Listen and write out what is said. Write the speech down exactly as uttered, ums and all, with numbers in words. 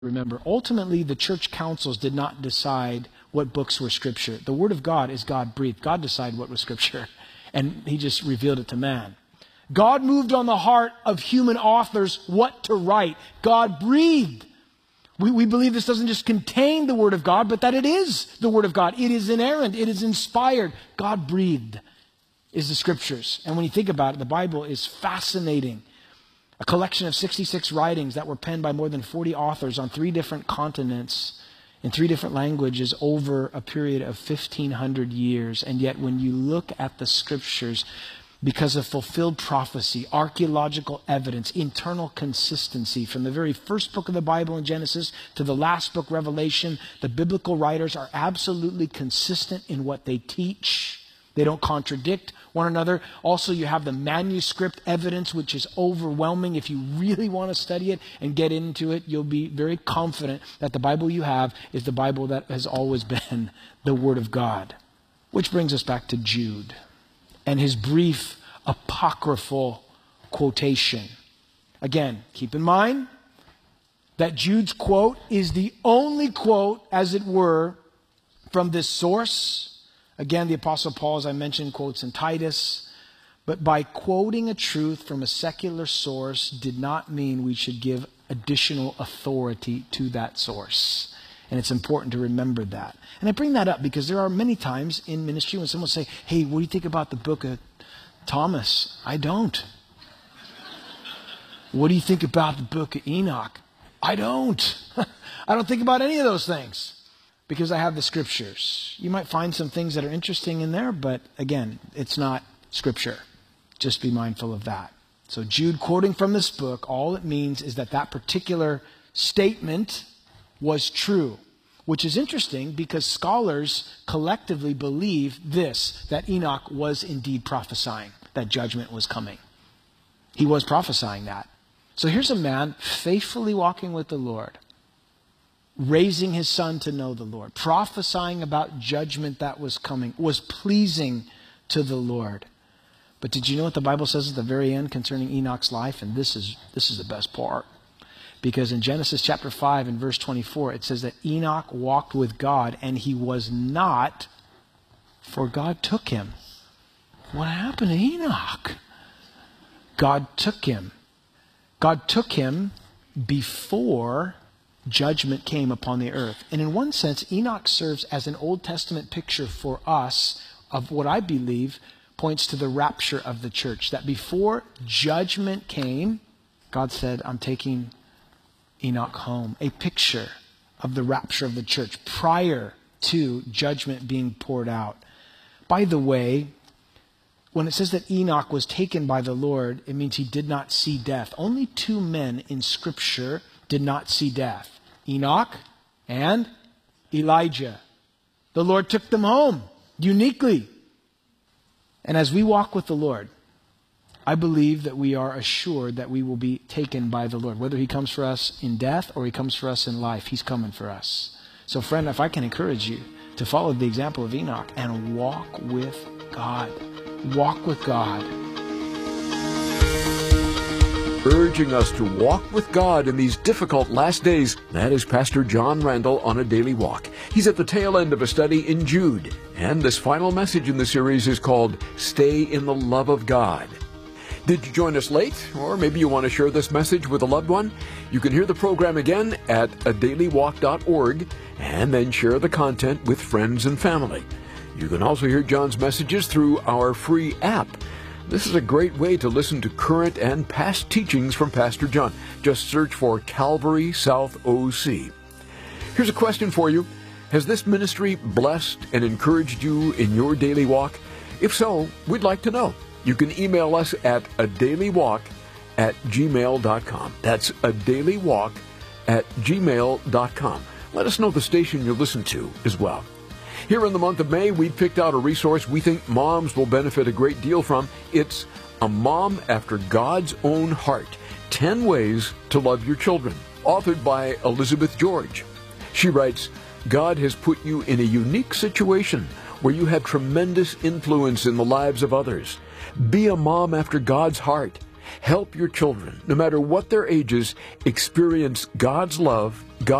Remember, ultimately, the church councils did not decide what books were Scripture. The Word of God is God-breathed. God decided what was Scripture, and He just revealed it to man. God moved on the heart of human authors what to write. God breathed. We, we believe this doesn't just contain the Word of God, but that it is the Word of God. It is inerrant. It is inspired. God breathed is the Scriptures. And when you think about it, the Bible is fascinating. A collection of sixty-six writings that were penned by more than forty authors on three different continents in three different languages over a period of fifteen hundred years. And yet when you look at the Scriptures, because of fulfilled prophecy, archaeological evidence, internal consistency, from the very first book of the Bible in Genesis to the last book, Revelation, the biblical writers are absolutely consistent in what they teach. They don't contradict one another. Also, you have the manuscript evidence, which is overwhelming. If you really want to study it and get into it, you'll be very confident that the Bible you have is the Bible that has always been the Word of God. Which brings us back to Jude and his brief apocryphal quotation. Again, keep in mind that Jude's quote is the only quote, as it were, from this source. Again, the Apostle Paul, as I mentioned, quotes in Titus. But by quoting a truth from a secular source did not mean we should give additional authority to that source. And it's important to remember that. And I bring that up because there are many times in ministry when someone will say, hey, what do you think about the book of Thomas? I don't. What do you think about the book of Enoch? I don't. I don't think about any of those things. Because I have the Scriptures. You might find some things that are interesting in there, but again, it's not Scripture. Just be mindful of that. So Jude quoting from this book, all it means is that that particular statement was true. Which is interesting because scholars collectively believe this, that Enoch was indeed prophesying, that judgment was coming. He was prophesying that. So here's a man faithfully walking with the Lord, raising his son to know the Lord, prophesying about judgment that was coming, was pleasing to the Lord. But did you know what the Bible says at the very end concerning Enoch's life? And this is this is the best part. Because in Genesis chapter five and verse twenty-four, it says that Enoch walked with God and he was not, for God took him. What happened to Enoch? God took him. God took him before judgment came upon the earth. And in one sense, Enoch serves as an Old Testament picture for us of what I believe points to the rapture of the church. That before judgment came, God said, I'm taking Enoch home. A picture of the rapture of the church prior to judgment being poured out. By the way, when it says that Enoch was taken by the Lord, it means he did not see death. Only two men in Scripture did not see death. Enoch and Elijah. The Lord took them home uniquely. And as we walk with the Lord, I believe that we are assured that we will be taken by the Lord. Whether He comes for us in death or He comes for us in life, He's coming for us. So friend, if I can encourage you to follow the example of Enoch and walk with God. Walk with God. Urging us to walk with God in these difficult last days, that is Pastor John Randall on A Daily Walk. He's at the tail end of a study in Jude, and this final message in the series is called Stay in the Love of God. Did you join us late? Or maybe you want to share this message with a loved one? You can hear the program again at a daily walk dot org and then share the content with friends and family. You can also hear John's messages through our free app. This is a great way to listen to current and past teachings from Pastor John. Just search for Calvary South O C. Here's a question for you. Has this ministry blessed and encouraged you in your daily walk? If so, we'd like to know. You can email us at a daily walk at gmail dot com. That's a daily walk at gmail dot com. Let us know the station you listen to as well. Here in the month of May, we picked out a resource we think moms will benefit a great deal from. It's A Mom After God's Own Heart, ten Ways to Love Your Children, authored by Elizabeth George. She writes, God has put you in a unique situation where you have tremendous influence in the lives of others. Be a mom after God's heart. Help your children, no matter what their ages, experience God's love,